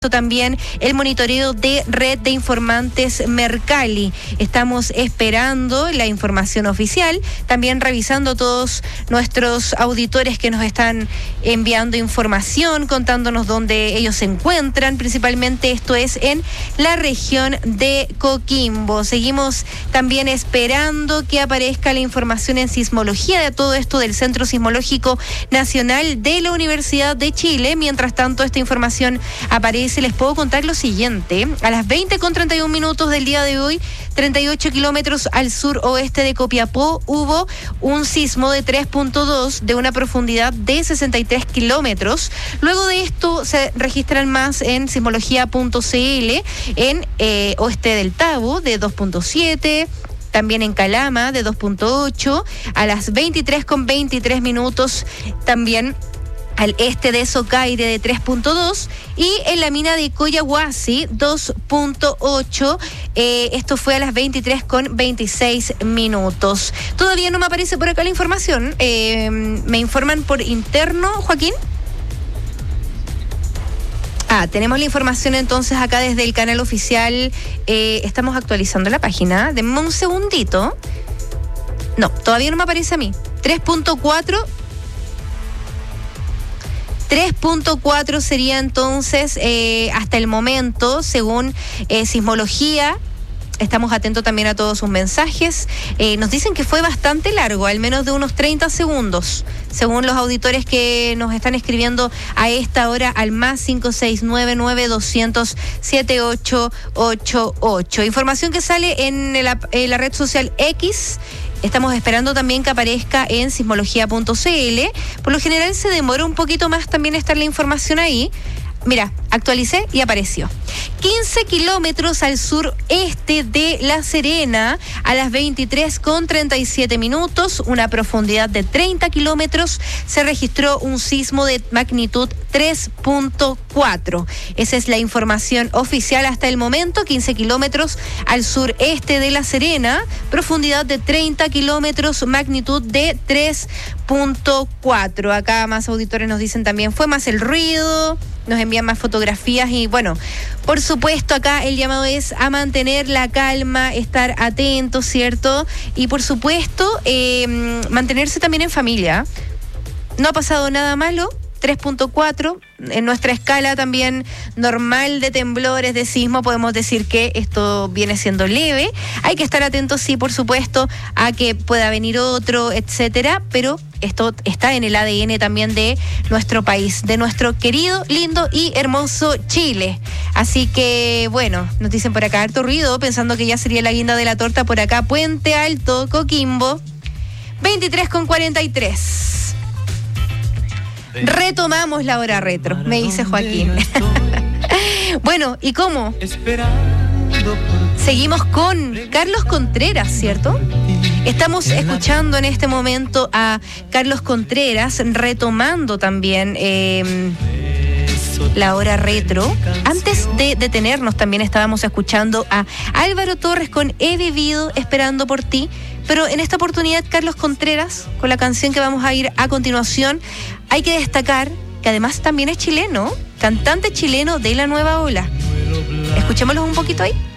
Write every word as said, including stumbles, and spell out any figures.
También el monitoreo de red de informantes Mercalli. Estamos esperando la información oficial, también revisando todos nuestros auditores que nos están enviando información, contándonos dónde ellos se encuentran, principalmente esto es en la región de Coquimbo. Seguimos también esperando que aparezca la información en sismología de todo esto del Centro Sismológico Nacional de la Universidad de Chile. Mientras tanto, esta información aparece. Les puedo contar lo siguiente: a las veinte con treinta y un minutos del día de hoy, treinta y ocho kilómetros al sur-oeste de Copiapó, hubo un sismo de tres punto dos de una profundidad de sesenta y tres kilómetros. Luego de esto se registran más en sismología punto c l, en eh, oeste del Tabo de dos punto siete, también en Calama de dos punto ocho, a las veintitrés con veintitrés minutos también al este de Socaire de tres punto dos y en la mina de Coyahuasi dos punto ocho. Eh, esto fue a las veintitrés con veintiséis minutos. Todavía no me aparece por acá la información. Eh, ¿Me informan por interno, Joaquín? Ah, tenemos la información entonces acá desde el canal oficial. Eh, estamos actualizando la página. Denme un segundito. No, todavía no me aparece a mí. tres punto cuatro. tres punto cuatro sería entonces eh, hasta el momento, según eh, sismología. Estamos atentos también a todos sus mensajes. Eh, nos dicen que fue bastante largo, al menos de unos treinta segundos, según los auditores que nos están escribiendo a esta hora al más cinco seis nueve nueve doscientos siete ocho ocho ocho. Información que sale en la, en la red social X. Estamos esperando también que aparezca en sismología punto c l. Por lo general se demora un poquito más también estar la información ahí. Mira, actualicé y apareció. quince kilómetros al sureste de La Serena, a las veintitrés con treinta y siete minutos, una profundidad de treinta kilómetros, se registró un sismo de magnitud tres punto cuatro. Esa es la información oficial hasta el momento. quince kilómetros al sureste de La Serena, profundidad de treinta kilómetros, magnitud de tres punto cuatro. Acá más auditores nos dicen también fue más el ruido, nos envían más fotografías y bueno, por supuesto acá el llamado es a mantener la calma, estar atentos, ¿cierto? Y por supuesto eh, mantenerse también en familia. No ha pasado nada malo. tres punto cuatro, en nuestra escala también normal de temblores, de sismo, podemos decir que esto viene siendo leve. Hay que estar atentos, sí, por supuesto, a que pueda venir otro, etcétera, pero esto está en el A D N también de nuestro país, de nuestro querido, lindo y hermoso Chile. Así que, bueno, nos dicen por acá harto ruido, pensando que ya sería la guinda de la torta por acá, Puente Alto, Coquimbo, veintitrés con cuarenta y tres. Retomamos la hora retro, me dice Joaquín. Bueno, ¿y cómo? Seguimos con Carlos Contreras, ¿cierto? Estamos escuchando en este momento a Carlos Contreras, retomando también eh, la hora retro. Antes de detenernos también estábamos escuchando a Álvaro Torres con He vivido esperando por ti. Pero en esta oportunidad, Carlos Contreras, con la canción que vamos a ir a continuación, hay que destacar que además también es chileno, cantante chileno de la nueva ola. Escuchémoslo un poquito ahí.